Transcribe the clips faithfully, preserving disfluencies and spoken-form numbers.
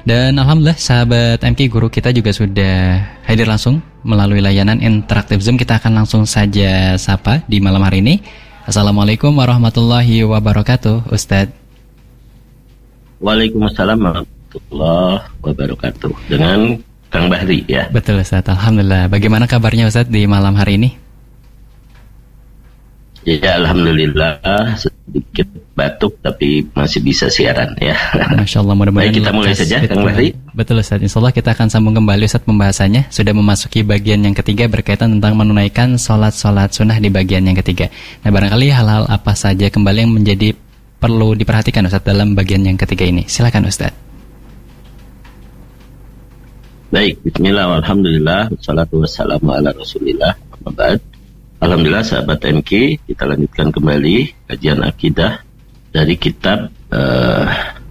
Dan alhamdulillah sahabat M K, guru kita juga sudah hadir langsung melalui layanan interaktif Zoom. Kita akan langsung saja sapa di malam hari ini. Assalamualaikum warahmatullahi wabarakatuh, Ustadz. Waalaikumsalam warahmatullahi wabarakatuh. Dengan Kang Bahri ya. Betul Ustadz, alhamdulillah. Bagaimana kabarnya Ustadz di malam hari ini? Ya, alhamdulillah, sedikit batuk tapi masih bisa siaran ya. Masya Allah, mudah-mudahan. Baik, kita mulai saja Kang Bahri. Betul Ustadz, insya Allah kita akan sambung kembali Ustadz pembahasannya. Sudah memasuki bagian yang ketiga berkaitan tentang menunaikan sholat-sholat sunnah di bagian yang ketiga. Nah, barangkali hal-hal apa saja kembali yang menjadi perlu diperhatikan Ustadz dalam bagian yang ketiga ini. Silakan Ustadz. Baik, bismillah, alhamdulillah, wassalatu wassalamu ala rasulillah, Muhammad. Alhamdulillah sahabat M K, kita lanjutkan kembali kajian akidah dari kitab uh,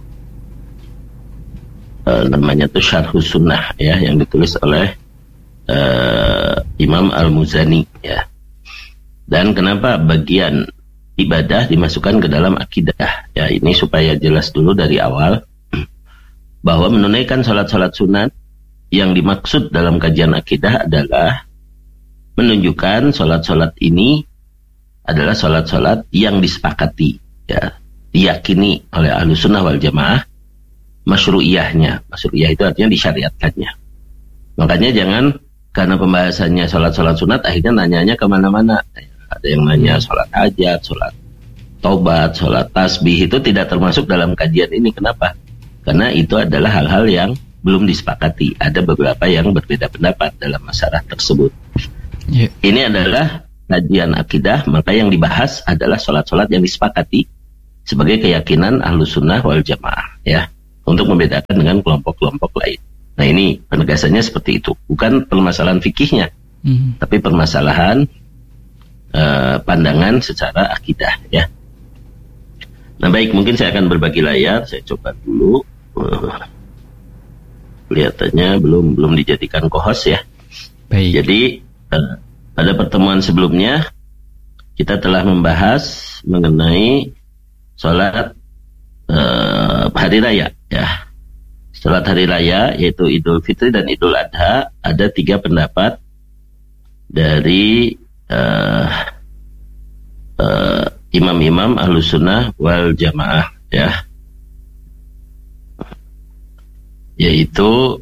uh, namanya itu Syarhus Sunnah ya, yang ditulis oleh uh, Imam Al-Muzani ya. Dan kenapa bagian ibadah dimasukkan ke dalam akidah ya, ini supaya jelas dulu dari awal bahwa menunaikan salat-salat sunat yang dimaksud dalam kajian akidah adalah menunjukkan sholat-sholat ini adalah sholat-sholat yang disepakati, ya, diyakini oleh ahlu sunnah wal jamaah masyru'iyahnya. Masyru'iyah itu artinya disyariatkannya. Makanya jangan karena pembahasannya sholat-sholat sunat akhirnya nanyanya kemana-mana. Ada yang nanya sholat hajat, sholat taubat, sholat tasbih, itu tidak termasuk dalam kajian ini. Kenapa? Karena itu adalah hal-hal yang belum disepakati. Ada beberapa yang berbeda pendapat dalam masalah tersebut. Yeah. Ini adalah kajian akidah, maka yang dibahas adalah sholat-sholat yang disepakati sebagai keyakinan ahlu sunnah wal jamaah ya, untuk membedakan dengan kelompok-kelompok lain. Nah, ini penegasannya seperti itu, bukan permasalahan fikihnya, mm. tapi permasalahan uh, pandangan secara akidah ya. Nah baik, mungkin saya akan berbagi layar. Saya coba dulu. uh, kelihatannya belum belum dijadikan co-host ya. Baik. Jadi pada pertemuan sebelumnya kita telah membahas mengenai sholat uh, hari raya ya. Sholat hari raya yaitu Idul Fitri dan Idul Adha, ada tiga pendapat dari uh, uh, imam-imam Ahlus Sunnah wal Jamaah ya, yaitu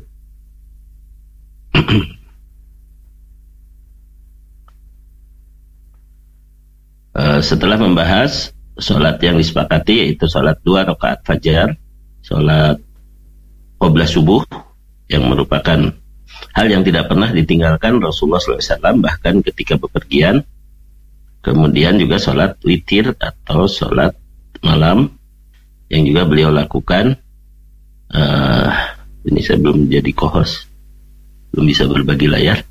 Uh, setelah membahas sholat yang disepakati, yaitu sholat dua rakaat fajar, sholat qobla subuh, yang merupakan hal yang tidak pernah ditinggalkan Rasulullah shallallahu alaihi wasallam bahkan ketika bepergian. Kemudian juga sholat witir atau sholat malam yang juga beliau lakukan. Uh, ini saya belum jadi co-host, belum bisa berbagi layar.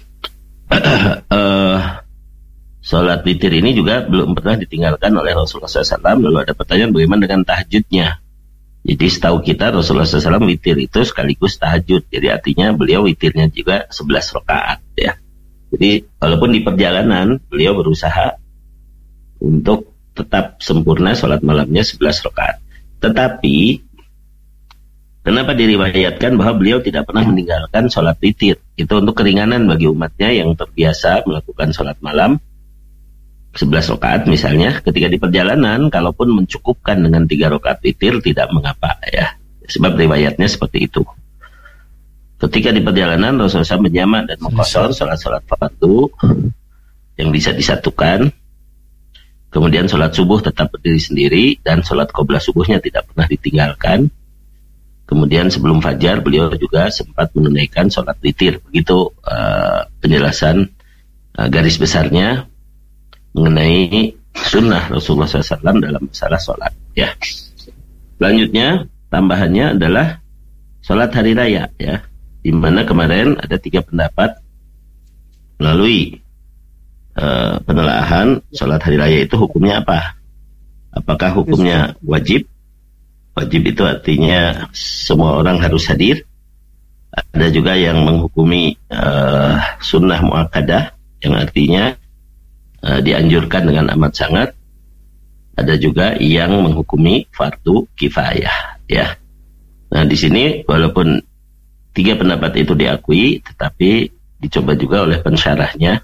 uh, Sholat witir ini juga belum pernah ditinggalkan oleh Rasulullah shallallahu alaihi wasallam. Lalu ada pertanyaan, bagaimana dengan tahajudnya? Jadi setahu kita Rasulullah shallallahu alaihi wasallam witir itu sekaligus tahajud. Jadi artinya beliau witirnya juga sebelas rakaat ya. Jadi walaupun di perjalanan beliau berusaha untuk tetap sempurna sholat malamnya sebelas rakaat. Tetapi kenapa diriwayatkan bahwa beliau tidak pernah meninggalkan sholat witir? Itu untuk keringanan bagi umatnya yang terbiasa melakukan sholat malam sebelas rakaat misalnya. Ketika di perjalanan, kalaupun mencukupkan dengan tiga rakaat witir tidak mengapa ya, sebab riwayatnya seperti itu. Ketika di perjalanan Rasulullah shallallahu alaihi wasallam menjamak dan mengqashar salat-salat fardu yang bisa disatukan. Kemudian sholat subuh tetap berdiri sendiri dan sholat qobla subuhnya tidak pernah ditinggalkan. Kemudian sebelum fajar beliau juga sempat menunaikan sholat witir. Begitu uh, penjelasan uh, garis besarnya mengenai sunnah Rasulullah shallallahu alaihi wasallam dalam masalah sholat ya. Selanjutnya tambahannya adalah sholat hari raya ya, di mana kemarin ada tiga pendapat melalui uh, penelaahan sholat hari raya itu hukumnya apa. Apakah hukumnya wajib? Wajib itu artinya semua orang harus hadir. Ada juga yang menghukumi uh, sunnah muakkadah, yang artinya Uh, dianjurkan dengan amat sangat. Ada juga yang menghukumi fardu kifayah ya. Nah, di sini walaupun tiga pendapat itu diakui, tetapi dicoba juga oleh pensyarahnya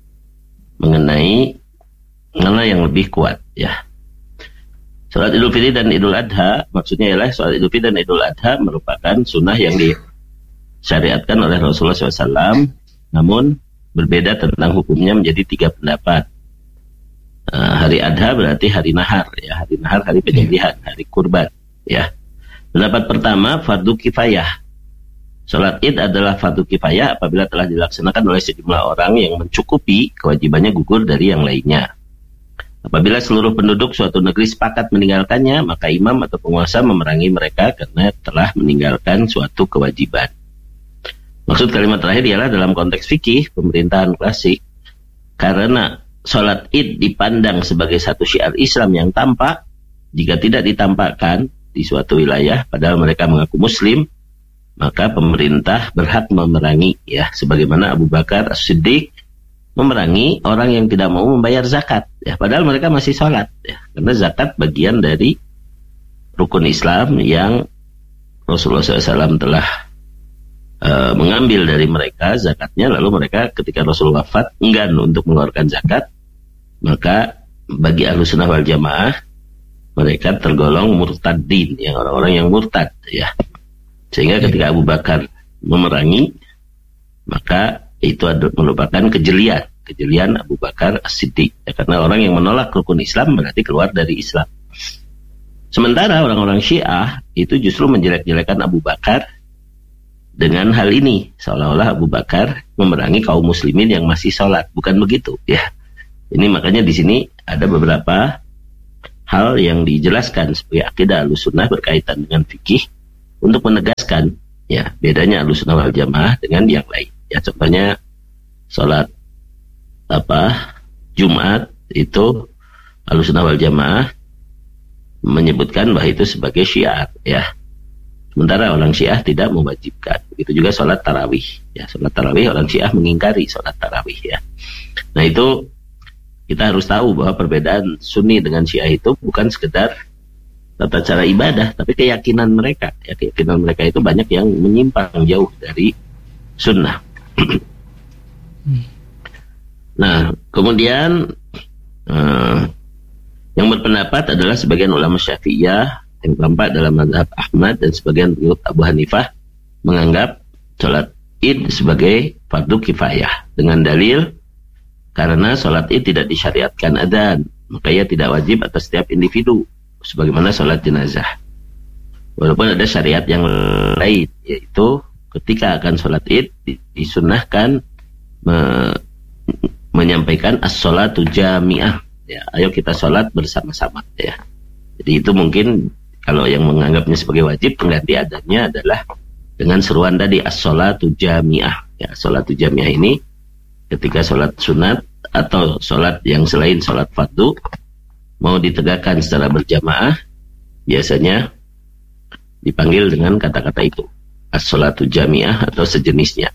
mengenai mana yang lebih kuat, ya. Salat Idul Fitri dan Idul Adha, maksudnya ialah salat Idul Fitri dan Idul Adha merupakan sunnah yang disyariatkan oleh Rasulullah shallallahu alaihi wasallam, namun berbeda tentang hukumnya menjadi tiga pendapat. Uh, hari Adha berarti hari nahar, ya, hari nahar, hari penyembelihan, hari kurban, ya. Pendapat pertama, fardu kifayah. Salat Id adalah fardu kifayah apabila telah dilaksanakan oleh sejumlah orang yang mencukupi kewajibannya gugur dari yang lainnya. Apabila seluruh penduduk suatu negeri sepakat meninggalkannya, maka imam atau penguasa memerangi mereka karena telah meninggalkan suatu kewajiban. Maksud kalimat terakhir ialah dalam konteks fikih pemerintahan klasik, karena salat Id dipandang sebagai satu syiar Islam yang tampak, jika tidak ditampakkan di suatu wilayah padahal mereka mengaku muslim, maka pemerintah berhak memerangi, ya, sebagaimana Abu Bakar As-Siddiq memerangi orang yang tidak mau membayar zakat, ya, padahal mereka masih sholat, ya, karena zakat bagian dari rukun Islam yang Rasulullah shallallahu alaihi wasallam telah uh, mengambil dari mereka zakatnya, lalu mereka ketika Rasul wafat enggan untuk mengeluarkan zakat, maka bagi Ahlussunnah wal Jamaah mereka tergolong murtadin, yang orang-orang yang murtad, ya. Sehingga ketika Abu Bakar memerangi, maka itu merupakan kejelian, kejelian Abu Bakar As-Siddiq, ya, karena orang yang menolak rukun Islam berarti keluar dari Islam. Sementara orang-orang Syiah itu justru menjelek-jelekan Abu Bakar dengan hal ini, seolah-olah Abu Bakar memerangi kaum muslimin yang masih sholat. Bukan begitu, ya. Ini makanya di sini ada beberapa hal yang dijelaskan sebagai akidah Ahlussunnah berkaitan dengan fikih untuk menegaskan, ya, bedanya Ahlussunnah wal Jamaah dengan yang lain. Ya, contohnya sholat apa Jumat itu Ahlussunnah wal Jamaah menyebutkan bahwa itu sebagai syiar, ya. Sementara orang Syiah tidak mewajibkan. Begitu juga sholat tarawih, ya, sholat tarawih orang Syiah mengingkari sholat tarawih, ya. Nah, itu kita harus tahu bahwa perbedaan Sunni dengan Syiah itu bukan sekedar tata cara ibadah, tapi keyakinan mereka. Ya, keyakinan mereka itu banyak yang menyimpang jauh dari sunnah. Nah, kemudian uh, yang berpendapat adalah sebagian ulama Syafi'iyah yang tampak dalam mazhab Ahmad dan sebagian pengikut Abu Hanifah menganggap sholat Id sebagai fardu kifayah dengan dalil karena sholat Id tidak disyariatkan adzan, maka ia tidak wajib atas setiap individu sebagaimana sholat jenazah. Walaupun ada syariat yang lain, yaitu ketika akan sholat Id disunnahkan me menyampaikan as-sholatu jami'ah, ya, ayo kita sholat bersama-sama, ya. Jadi itu mungkin kalau yang menganggapnya sebagai wajib, pengganti adzannya adalah dengan seruan tadi as-sholatu jami'ah, ya. Sholatu jami'ah ini ketika sholat sunat atau sholat yang selain sholat fardu mau ditegakkan secara berjamaah, biasanya dipanggil dengan kata-kata itu, as-sholatu jami'ah atau sejenisnya.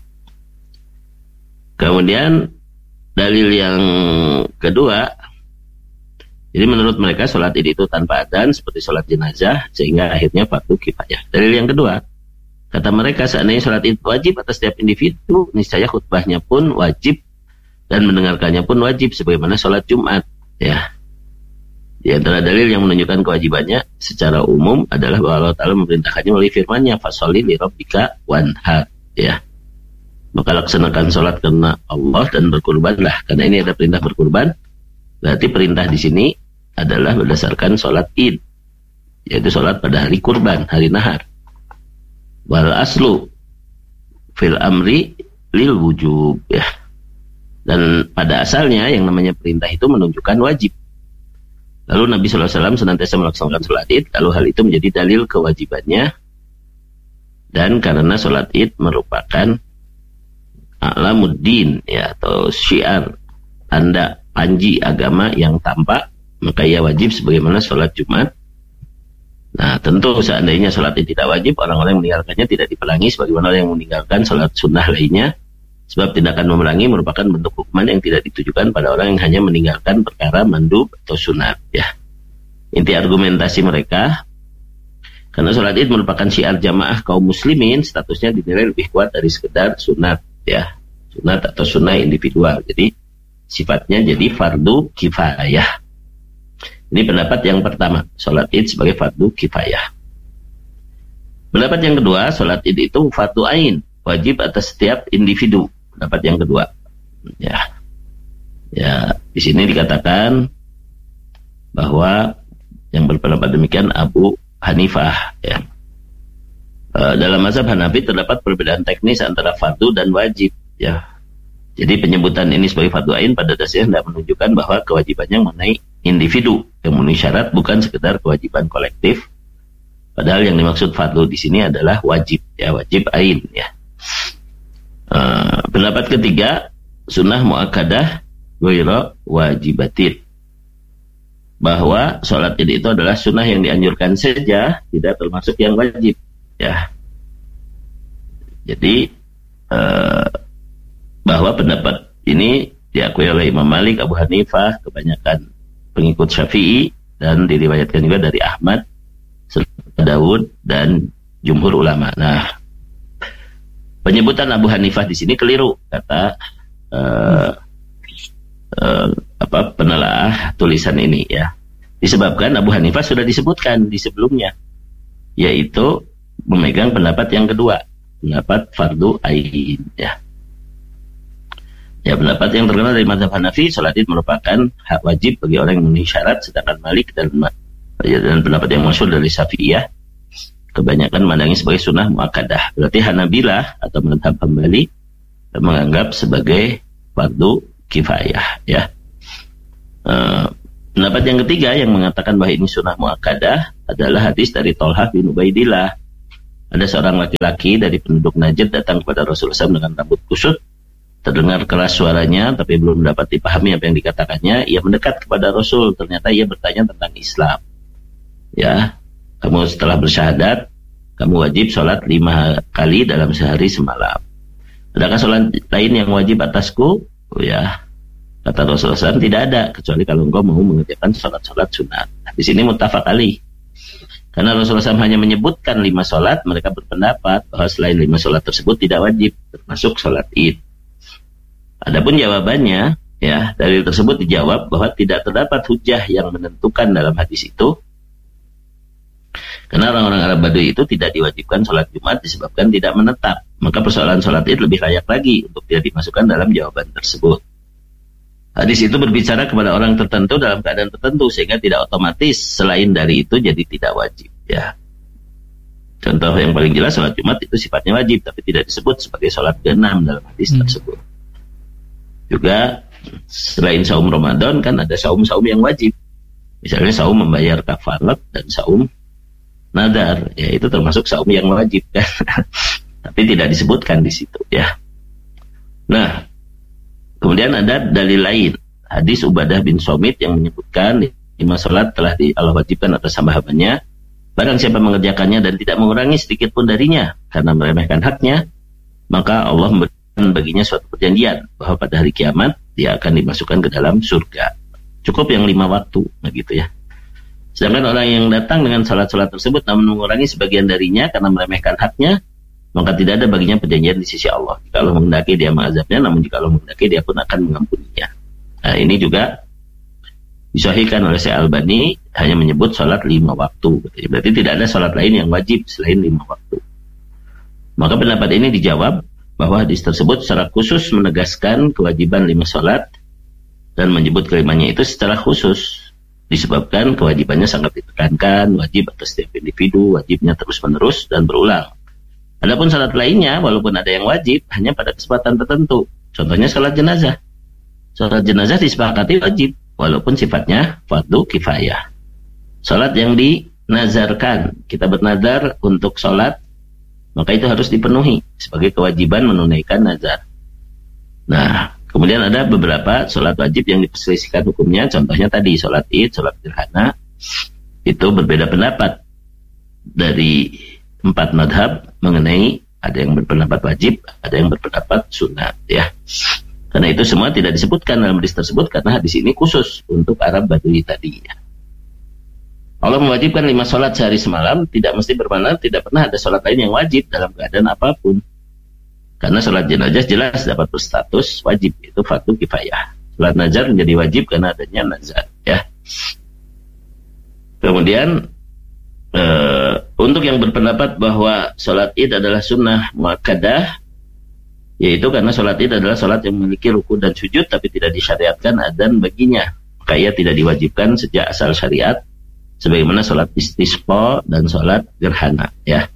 Kemudian dalil yang kedua, jadi menurut mereka sholat Id itu tanpa adzan seperti sholat jenazah, sehingga akhirnya fardu kifayah. Dalil yang kedua, kata mereka seandainya sholat Id wajib atas setiap individu, niscaya khutbahnya pun wajib dan mendengarkannya pun wajib sebagaimana sholat Jumat, ya. Di antara dalil yang menunjukkan kewajibannya secara umum adalah bahwa Allah Ta'ala memerintahkannya melalui firman-Nya, fasholli li rabbika wanhar, ya. Maka laksanakan sholat karena Allah dan berkurbanlah. Karena ini ada perintah berkurban, berarti perintah di sini adalah berdasarkan sholat Id, yaitu sholat pada hari kurban, hari nahar. Wal aslu fil amri lil wujub, ya. Dan pada asalnya yang namanya perintah itu menunjukkan wajib. Lalu Nabi shallallahu alaihi wasallam senantiasa melaksanakan sholat Id, lalu hal itu menjadi dalil kewajibannya. Dan karena sholat Id merupakan a'lamuddin, ya, atau syiar, tanda panji agama yang tampak, maka ia wajib sebagaimana sholat Jumat. Nah, tentu seandainya sholat Id tidak wajib, orang-orang yang meninggalkannya tidak diperangi sebagaimana orang yang meninggalkan sholat sunnah lainnya. Sebab tindakan memerangi merupakan bentuk hukuman yang tidak ditujukan pada orang yang hanya meninggalkan perkara mandub atau sunat, ya. Inti argumentasi mereka, Karena sholat id merupakan syiar jamaah kaum muslimin, statusnya dinilai lebih kuat dari sekedar sunat, ya, sunat atau sunnah individual. Jadi sifatnya jadi fardu kifayah. Ini pendapat yang pertama, sholat id sebagai fardu kifayah. Pendapat yang kedua, sholat id itu fardu ain, wajib atas setiap individu. Pendapat yang kedua, ya, ya, di sini dikatakan bahwa yang berpendapat demikian Abu Hanifah, ya. E, dalam mazhab Hanafi terdapat perbedaan teknis antara fardu dan wajib, ya. Jadi penyebutan ini sebagai fardu ain pada dasarnya tidak menunjukkan bahwa kewajibannya mengenai individu, yang memenuhi syarat bukan sekedar kewajiban kolektif. Padahal yang dimaksud fardu di sini adalah wajib, ya, wajib ain, ya. E, pendapat ketiga, sunnah muakkadah ghairu wajibatin, bahwa sholat id itu adalah sunnah yang dianjurkan saja, tidak termasuk yang wajib, ya. Jadi eh, bahwa pendapat ini diakui oleh Imam Malik, Abu Hanifah, kebanyakan pengikut Syafi'i, dan diriwayatkan juga dari Ahmad, Daud, dan jumhur ulama. Nah, penyebutan Abu Hanifah di sini keliru, kata eh, Uh, apa penelaah tulisan ini, ya, disebabkan Abu Hanifah sudah disebutkan di sebelumnya, yaitu memegang pendapat yang kedua, pendapat fardu ain, ya. Ya, pendapat yang terkenal dari mazhab Hanafi, sholat id merupakan hak wajib bagi orang yang memenuhi syarat, sedangkan Malik dan ya, dan pendapat yang masyhur dari Syafi'iyah kebanyakan memandangnya sebagai sunnah muakkadah. Berarti Hanabilah atau mazhab Hambali menganggap sebagai fardu kifayah, ya. Uh, pendapat yang ketiga yang mengatakan bahwa ini sunnah muakkadah adalah hadis dari Tolhah bin Ubaidillah. Ada seorang laki-laki dari penduduk Najd datang kepada Rasulullah shallallahu alaihi wasallam dengan rambut kusut, terdengar keras suaranya tapi belum dapat dipahami apa yang dikatakannya. Ia mendekat kepada Rasul, ternyata ia bertanya tentang Islam. Ya, kamu setelah bersyahadat, kamu wajib sholat lima kali dalam sehari semalam. Adakah sholat lain yang wajib atasku? Oh, ya, kata Rasulullah shallallahu alaihi wasallam, tidak ada kecuali kalau engkau mau mengerjakan sholat-sholat sunat. Di sini muttafaq alaih. Karena Rasulullah shallallahu alaihi wasallam hanya menyebutkan lima sholat, mereka berpendapat bahwa selain lima sholat tersebut tidak wajib, termasuk sholat id. Adapun jawabannya, ya, dari tersebut dijawab bahwa tidak terdapat hujah yang menentukan dalam hadis itu. Karena orang-orang Arab Badui itu tidak diwajibkan sholat Jumat disebabkan tidak menetap. Maka persoalan sholat id lebih layak lagi untuk tidak dimasukkan dalam jawaban tersebut. Hadis itu berbicara kepada orang tertentu dalam keadaan tertentu, sehingga tidak otomatis selain dari itu jadi tidak wajib, ya. Contoh yang paling jelas, sholat Jumat itu sifatnya wajib, tapi tidak disebut sebagai sholat keenam dalam hadis hmm. tersebut. Juga selain saum Ramadan kan ada saum-saum yang wajib. Misalnya saum membayar kafarat dan saum nadar, ya, itu termasuk saum yang wajib, kan. Tapi tidak disebutkan di situ, ya. Nah, kemudian ada dalil lain, hadis Ubadah bin Somit yang menyebutkan lima salat telah di Allah wajibkan atas hamba-hambanya. Barang siapa mengerjakannya dan tidak mengurangi sedikit pun darinya karena meremehkan haknya, maka Allah memberikan baginya suatu perjanjian bahwa pada hari kiamat dia akan dimasukkan ke dalam surga. Cukup yang lima waktu, begitu, ya. Sedangkan orang yang datang dengan salat-salat tersebut namun mengurangi sebagian darinya karena meremehkan haknya, maka tidak ada baginya perjanjian di sisi Allah. Jika Allah menghendaki dia mengazabnya, namun jika Allah menghendaki dia pun akan mengampuninya. Nah, ini juga disahihkan oleh Syekh Albani, hanya menyebut salat lima waktu. Berarti tidak ada salat lain yang wajib selain lima waktu. Maka pendapat ini dijawab bahwa hadis tersebut secara khusus menegaskan kewajiban lima salat dan menyebut kelimanya itu secara khusus. Disebabkan kewajibannya sangat ditekankan, wajib atas setiap individu, wajibnya terus-menerus dan berulang. Adapun salat lainnya, walaupun ada yang wajib, hanya pada kesempatan tertentu. Contohnya salat jenazah. Salat jenazah disepakati wajib, walaupun sifatnya fardu kifayah. Salat yang dinazarkan, kita bernazar untuk salat, maka itu harus dipenuhi sebagai kewajiban menunaikan nazar. Nah, kemudian ada beberapa sholat wajib yang diperselisihkan hukumnya. Contohnya tadi sholat id, sholat gerhana, itu berbeda pendapat dari empat madhab mengenai ada yang berpendapat wajib, ada yang berpendapat sunat, ya. Karena itu semua tidak disebutkan dalam hadis tersebut karena hadis ini khusus untuk Arab Badui tadi, ya. Allah mewajibkan lima sholat sehari semalam, tidak mesti bermakna tidak pernah ada sholat lain yang wajib dalam keadaan apapun. Karena sholat jenazah jelas dapat berstatus wajib, itu fardu kifayah. Sholat nazar menjadi wajib karena adanya nazar, ya. Kemudian uh, untuk yang berpendapat bahwa sholat id adalah sunnah muakkadah, yaitu karena sholat id adalah sholat yang memiliki ruku dan sujud tapi tidak disyariatkan adzan baginya, maka ia tidak diwajibkan sejak asal syariat, sebagaimana sholat istisqa dan sholat gerhana, ya,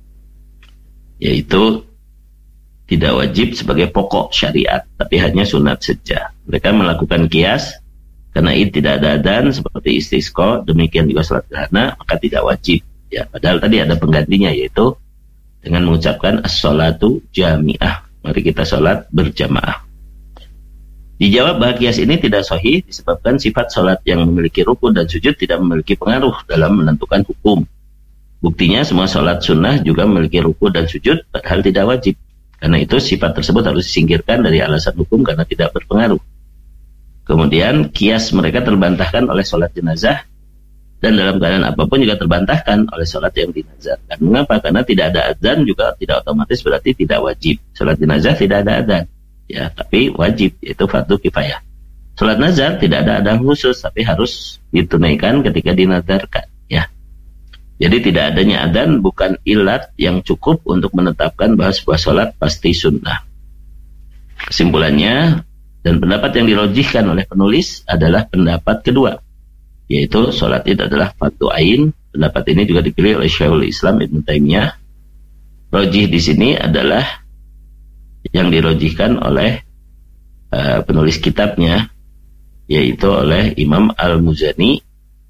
yaitu tidak wajib sebagai pokok syariat, tapi hanya sunat saja. Mereka melakukan kias, karena id tidak ada adzan seperti istisqa, demikian juga sholat gerhana, maka tidak wajib. Ya, padahal tadi ada penggantinya, yaitu dengan mengucapkan as-sholatu jami'ah. Mari kita sholat berjamaah. Dijawab bahwa kias ini tidak sahih disebabkan sifat sholat yang memiliki rukun dan sujud tidak memiliki pengaruh dalam menentukan hukum. Buktinya semua sholat sunnah juga memiliki rukun dan sujud, padahal tidak wajib. Karena itu sifat tersebut harus disingkirkan dari alasan hukum karena tidak berpengaruh. Kemudian kias mereka terbantahkan oleh sholat jenazah, dan dalam keadaan apapun juga terbantahkan oleh sholat yang dinazarkan. Mengapa? Karena tidak ada adzan juga tidak otomatis berarti tidak wajib. Sholat jenazah tidak ada adzan, ya, tapi wajib, yaitu fardu kifayah. Sholat nazar tidak ada adzan khusus, tapi harus ditunaikan ketika dinazarkan, ya. Jadi tidak adanya adzan bukan ilat yang cukup untuk menetapkan bahwa sebuah sholat pasti sunnah. Kesimpulannya, dan pendapat yang dirojihkan oleh penulis adalah pendapat kedua, yaitu sholat id adalah fardu ain. Pendapat ini juga dipilih oleh Syekhul Islam Ibnu Taimiyah. Rojih di sini adalah yang dirojihkan oleh uh, penulis kitabnya, yaitu oleh Imam Al-Muzani,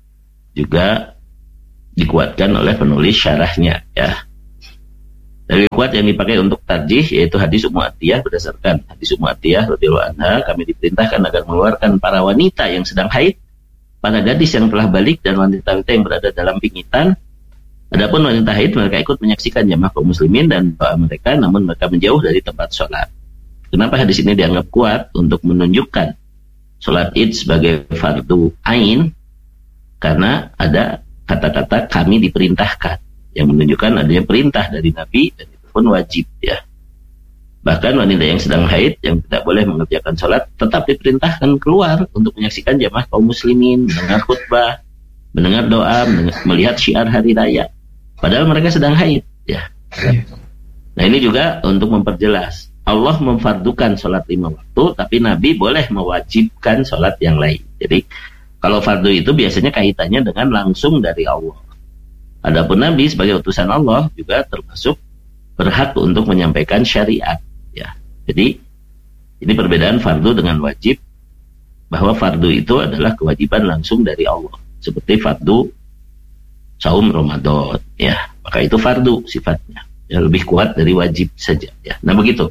juga dikuatkan oleh penulis syarahnya, ya. Dalil kuat yang dipakai untuk tarjih yaitu hadis Ummu Atiyah. Berdasarkan hadis Ummu Atiyah radhiyallahu anha, kami diperintahkan agar mengeluarkan para wanita yang sedang haid, para gadis yang telah balik, dan wanita-wanita yang berada dalam pingitan. Adapun wanita haid, mereka ikut menyaksikan jamaah kaum muslimin dan doa mereka, namun mereka menjauh dari tempat sholat. Kenapa hadis ini dianggap kuat? Untuk menunjukkan sholat id sebagai fardu ain, karena ada kata-kata kami diperintahkan, yang menunjukkan adanya perintah dari Nabi, dan itu pun wajib, ya. Bahkan wanita yang sedang haid yang tidak boleh mengerjakan sholat tetap diperintahkan keluar untuk menyaksikan jamaah kaum muslimin, mendengar khutbah, mendengar doa, mendengar, melihat syiar hari raya, padahal mereka sedang haid, ya. Nah, ini juga untuk memperjelas Allah memfardukan sholat lima waktu, tapi Nabi boleh mewajibkan sholat yang lain. Jadi kalau fardu itu biasanya kaitannya dengan langsung dari Allah. Adapun Nabi sebagai utusan Allah juga termasuk berhak untuk menyampaikan syariat, ya. Jadi ini perbedaan fardu dengan wajib, bahwa fardu itu adalah kewajiban langsung dari Allah, seperti fardu saum Ramadan, ya. Maka itu fardu sifatnya, ya, lebih kuat dari wajib saja, ya. Nah, begitu.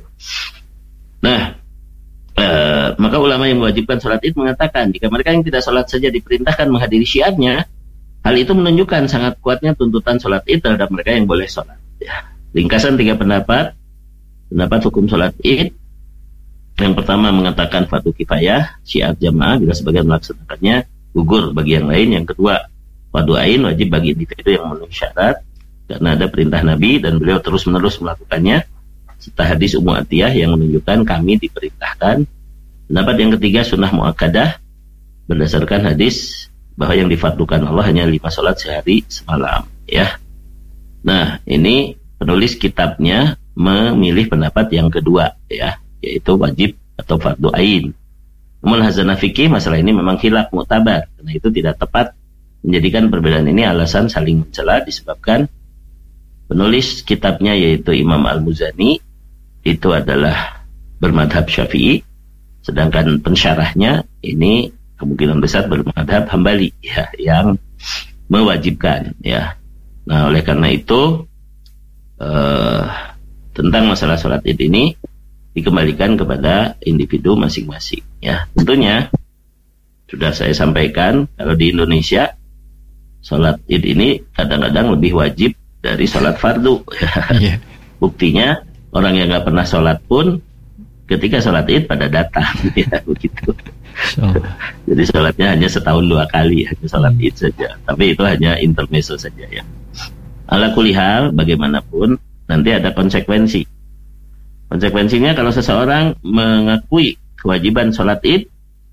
Nah, Uh, maka ulama yang mewajibkan sholat id mengatakan jika mereka yang tidak sholat saja diperintahkan menghadiri syiarnya, hal itu menunjukkan sangat kuatnya tuntutan sholat id terhadap mereka yang boleh sholat, ya. Ringkasan tiga pendapat pendapat hukum sholat id. Yang pertama mengatakan fardu kifayah, syiar jamaah bila sebagian melaksanakannya gugur bagi yang lain. Yang kedua, fardu ain, wajib bagi individu yang memenuhi syarat karena ada perintah Nabi dan beliau terus menerus melakukannya, serta hadis Ummu Atiyah yang menunjukkan kami diperintahkan. Pendapat yang ketiga, sunnah muakkadah, berdasarkan hadis bahwa yang difardukan Allah hanya lima sholat sehari semalam, ya. Nah, ini penulis kitabnya memilih pendapat yang kedua, ya, yaitu wajib atau fardu ain. Namun hazana fikih masalah ini memang khilaf mu'tabar, karena itu tidak tepat menjadikan perbedaan ini alasan saling mencela, disebabkan penulis kitabnya yaitu Imam Al-Muzani itu adalah bermadhab Syafi'i, sedangkan pensyarahnya ini kemungkinan besar bermadhab Hambali, ya, yang mewajibkan, ya. Nah, oleh karena itu eh, tentang masalah sholat id ini dikembalikan kepada individu masing-masing, ya. Tentunya sudah saya sampaikan kalau di Indonesia sholat id ini kadang-kadang lebih wajib dari sholat fardu, ya. Yeah. Buktinya orang yang nggak pernah sholat pun ketika sholat id pada datang, ya, begitu. Oh. Jadi sholatnya hanya setahun dua kali, hanya sholat id saja. Tapi itu hanya intermezzo saja ya. Ala kulli hal, bagaimanapun nanti ada konsekuensi. Konsekuensinya kalau seseorang mengakui kewajiban sholat id,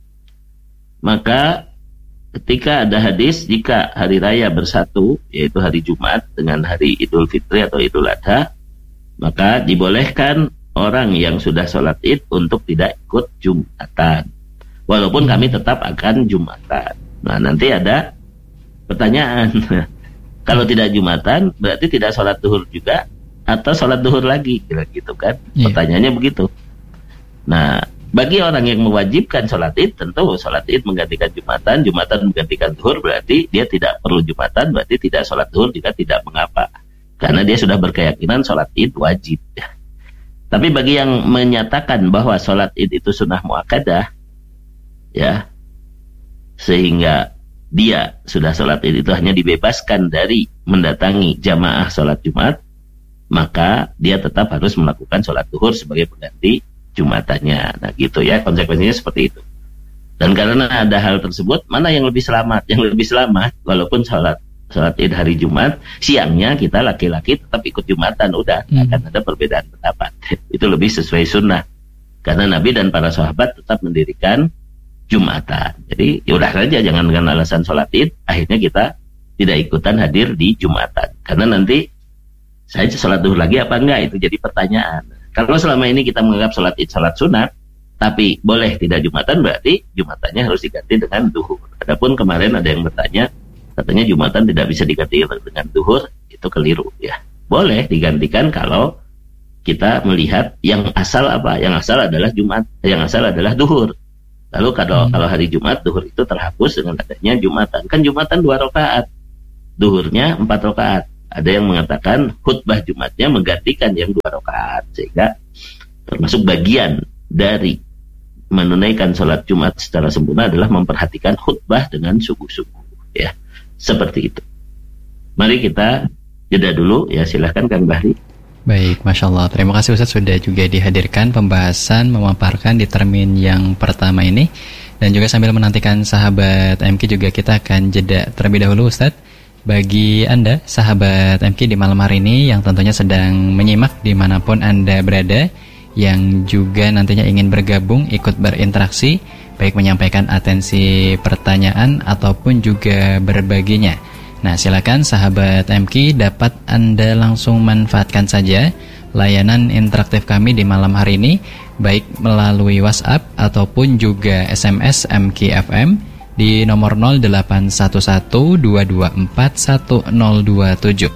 maka ketika ada hadis, jika hari raya bersatu, yaitu hari Jumat dengan hari Idul Fitri atau Idul Adha, maka dibolehkan orang yang sudah sholat id untuk tidak ikut Jumatan. Walaupun kami tetap akan Jumatan. Nah, nanti ada pertanyaan. Kalau tidak Jumatan, berarti tidak sholat duhur juga, atau sholat duhur lagi, kira gitu kan? Yeah. Pertanyaannya begitu. Nah, bagi orang yang mewajibkan sholat id, tentu sholat id menggantikan Jumatan, Jumatan menggantikan duhur, berarti dia tidak perlu Jumatan, berarti tidak sholat duhur juga tidak mengapa. Karena dia sudah berkeyakinan sholat id wajib. Tapi bagi yang menyatakan bahwa sholat id itu sunnah muakkadah, ya, sehingga dia sudah sholat id itu hanya dibebaskan dari mendatangi jamaah sholat Jumat, maka dia tetap harus melakukan sholat duhur sebagai pengganti Jumatannya. Nah gitu ya, konsekuensinya seperti itu. Dan karena ada hal tersebut, mana yang lebih selamat? Yang lebih selamat, walaupun sholat sholat id hari Jumat, siangnya kita laki-laki tetap ikut Jumatan, udah, hmm. akan ada perbedaan pendapat. Itu lebih sesuai sunnah. Karena Nabi dan para sahabat tetap mendirikan Jumatan. Jadi yaudah saja, jangan dengan alasan sholat id, akhirnya kita tidak ikutan hadir di Jumatan. Karena nanti saya sholat duhur lagi apa enggak, itu jadi pertanyaan. Kalau selama ini kita menganggap sholat id sholat sunat, tapi boleh tidak Jumatan, berarti Jumatannya harus diganti dengan duhur. Adapun kemarin ada yang bertanya, katanya Jumatan tidak bisa diganti dengan duhur, itu keliru ya. Boleh digantikan kalau kita melihat yang asal apa? Yang asal adalah Jumat, yang asal adalah duhur. Lalu kalau hmm. kalau hari Jumat, duhur itu terhapus dengan adanya Jumatan. Kan Jumatan dua rakaat, duhurnya empat rakaat. Ada yang mengatakan khutbah Jumatnya menggantikan yang dua rakaat, sehingga termasuk bagian dari menunaikan sholat Jumat secara sempurna adalah memperhatikan khutbah dengan sungguh-sungguh ya. Seperti itu. Mari kita jeda dulu ya, silahkan Kang Bahri. Baik, Masya Allah. Terima kasih Ustaz sudah juga dihadirkan pembahasan memaparkan di termin yang pertama ini. Dan juga sambil menantikan sahabat M K juga kita akan jeda terlebih dahulu Ustaz. Bagi Anda sahabat M K di malam hari ini yang tentunya sedang menyimak dimanapun Anda berada, yang juga nantinya ingin bergabung ikut berinteraksi, baik menyampaikan atensi pertanyaan ataupun juga berbaginya. Nah, silakan sahabat M K dapat Anda langsung manfaatkan saja layanan interaktif kami di malam hari ini, baik melalui WhatsApp ataupun juga S M S M K F M di nomor nol delapan satu satu dua dua empat satu nol dua tujuh.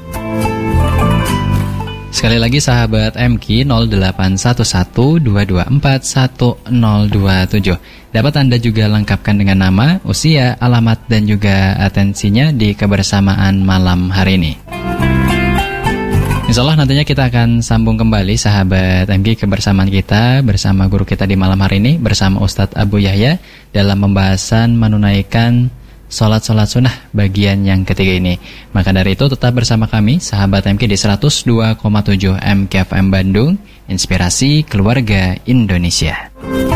Sekali lagi sahabat M K nol delapan satu satu dua dua empat satu nol dua tujuh. Dapat Anda juga lengkapkan dengan nama, usia, alamat dan juga atensinya di kebersamaan malam hari ini. Insyaallah nantinya kita akan sambung kembali sahabat M K kebersamaan kita bersama guru kita di malam hari ini bersama Ustadz Abu Yahya dalam pembahasan menunaikan sholat-sholat sunnah bagian yang ketiga ini. Maka dari itu tetap bersama kami sahabat M K di seratus dua koma tujuh M K F M Bandung, Inspirasi Keluarga Indonesia.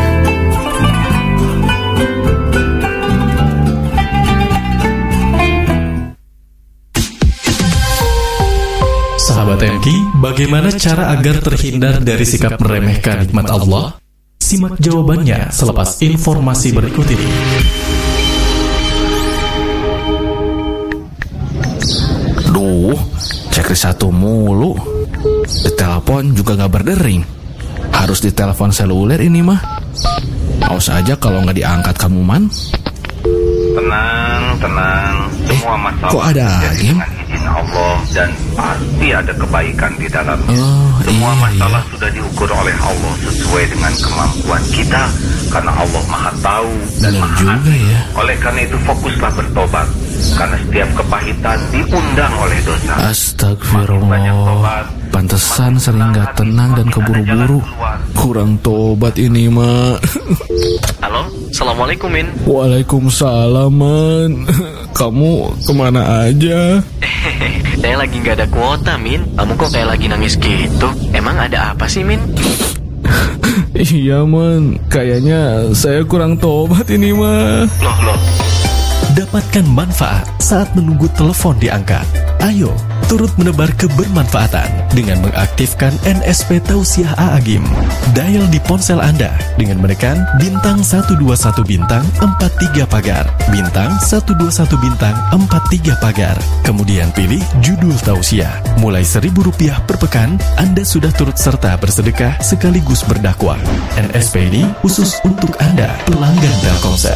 Sahabat M K, bagaimana cara agar terhindar dari sikap meremehkan nikmat Allah? Simak jawabannya selepas informasi berikut ini. Duh, cek satu mulu. Ditelepon juga gak berdering. Harus ditelepon seluler ini mah. Awas aja kalau gak diangkat kamu man. Tenang, tenang. Semua masalah kok ada game? Dengan izin Allah dan pasti ada kebaikan di dalamnya. Oh, Semua iya, masalah iya. sudah diukur oleh Allah sesuai dengan kemampuan kita, karena Allah Maha Tahu dan Benar Maha juga Adil. ya. Oleh karena itu fokuslah bertobat, karena setiap kepahitan diundang oleh dosa. Astagfirullah. Pantesan sering gak tenang dan keburu-buru. Kurang tobat ini mah. Halo, Assalamualaikum Min. Waalaikumsalam man. Kamu kemana aja? Saya lagi gak ada kuota Min. Kamu kok kayak lagi nangis gitu? Emang ada apa sih Min? Iya man, kayaknya saya kurang tobat ini mah. Loh, loh. Dapatkan manfaat saat menunggu telepon diangkat. Ayo, turut menebar kebermanfaatan dengan mengaktifkan N S P Tausiah A A G I M. Dial di ponsel Anda dengan menekan bintang satu dua satu bintang empat tiga pagar, bintang satu dua satu bintang empat tiga pagar. Kemudian pilih judul Tausiah. Mulai seribu rupiah per pekan, Anda sudah turut serta bersedekah sekaligus berdakwah. N S P ini khusus untuk Anda, pelanggan Telkomsel.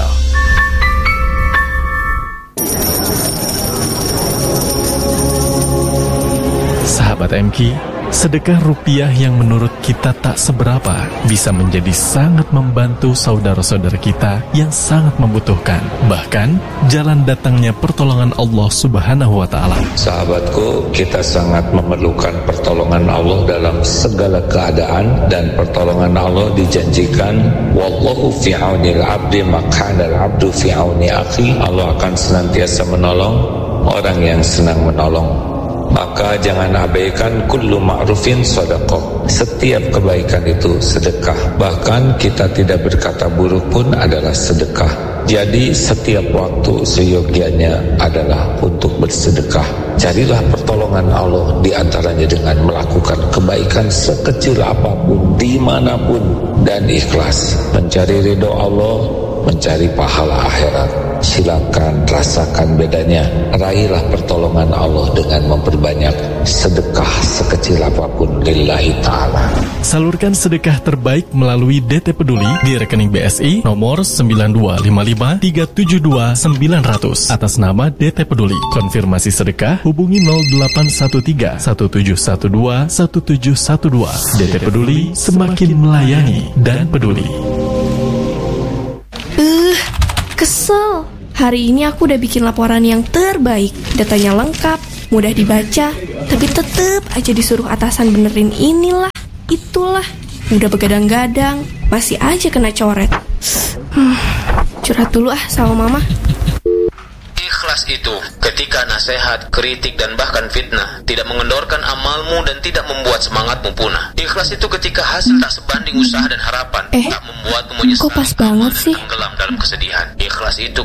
Sahabat M K, sedekah rupiah yang menurut kita tak seberapa bisa menjadi sangat membantu saudara-saudara kita yang sangat membutuhkan. Bahkan, jalan datangnya pertolongan Allah Subhanahu wa Ta'ala. Sahabatku, kita sangat memerlukan pertolongan Allah dalam segala keadaan, dan pertolongan Allah dijanjikan, wallahu fi aunil abdi makana al-abdu fi auni akhi. Allah akan senantiasa menolong orang yang senang menolong. Maka jangan abaikan kullu ma'rufin sedekah. Setiap kebaikan itu sedekah. Bahkan kita tidak berkata buruk pun adalah sedekah. Jadi setiap waktu seyogianya adalah untuk bersedekah. Carilah pertolongan Allah di antaranya dengan melakukan kebaikan sekecil apapun, dimanapun, dan ikhlas. Mencari ridho Allah, mencari pahala akhirat. Silakan rasakan bedanya. Raihlah pertolongan Allah dengan memperbanyak sedekah sekecil apapun lillahi ta'ala. Salurkan sedekah terbaik melalui D T Peduli di rekening B S I nomor sembilan dua lima lima tiga tujuh dua sembilan nol nol atas nama D T Peduli. Konfirmasi sedekah hubungi nol delapan satu tiga satu tujuh satu dua satu tujuh satu dua. D T Peduli, semakin melayani dan peduli. Uh, kesel. Hari ini aku udah bikin laporan yang terbaik. Datanya lengkap, mudah dibaca, tapi tetep aja disuruh atasan benerin inilah, itulah. Udah begadang-gadang, masih aja kena coret. Hmm, curhat dulu ah sama mama. Ikhlas itu ketika nasihat, kritik, dan bahkan fitnah tidak mengendorkan amalmu dan tidak membuat semangatmu punah. Ikhlas itu ketika hasil tak sebanding usaha dan harapan, eh, tak membuatmu menyesal, kok pas banget sih? tenggelam dalam kesedihan. Ikhlas itu